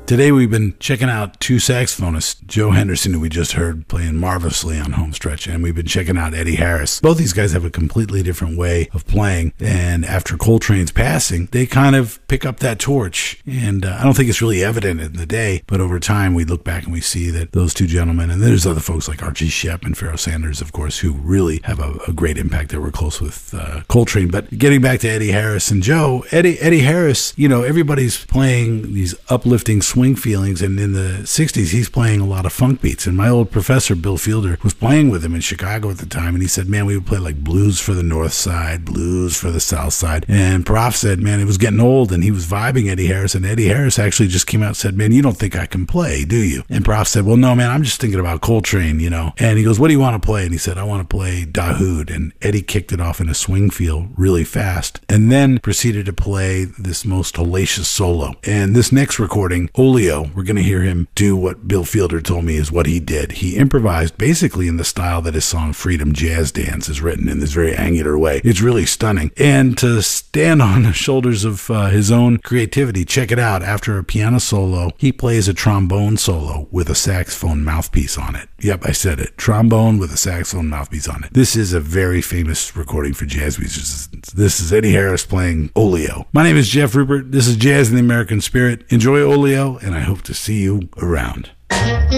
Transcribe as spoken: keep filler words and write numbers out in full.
Today we've been checking out two saxophonists, Joe Henderson, who we just heard playing marvelously on Homestretch, and we've been checking out Eddie Harris. Both these guys have a completely different way of playing, and after Coltrane's passing, they kind of pick up that torch, and uh, I don't think it's really evident in the day, but over time we look back and we see that those two gentlemen, and there's other folks like Archie Shepp and Pharoah Sanders, of course, who really have a, a great impact that were close with uh, Coltrane. But getting back to Eddie Harris and Joe, Eddie, Eddie Harris, you know, everybody's playing these uplifting swing feelings, and in the sixties he's playing a lot of funk beats, and my old professor Bill Fielder was playing with him in Chicago at the time, and he said, man, we would play like blues for the north side, blues for the south side, and Prof said, man, it was getting old, and he was vibing Eddie Harris, and Eddie Harris actually just came out and said, man, you don't think I can play, do you? And Prof said, well, no, man, I'm just thinking about Coltrane, you know. And he goes, what do you want to play? And he said, I want to play Dahoud, and Eddie kicked it off in a swing feel really fast, and then proceeded to play this most hellacious solo. And this next recording, Oleo, we're going to hear him do what Bill Fielder told me is what he did. He improvised basically in the style that his song Freedom Jazz Dance is written, in this very angular way. It's really stunning. And to stand on the shoulders of uh, his own creativity, check it out. After a piano solo, he plays a trombone solo with a saxophone mouthpiece on it. Yep, I said it. Trombone with a saxophone mouthpiece on it. This is a very famous recording for jazz musicians. This is Eddie Harris playing Oleo. My name is Jeff Rupert. This is Jazz in the American Spirit. Enjoy Oleo, and I hope to see you around.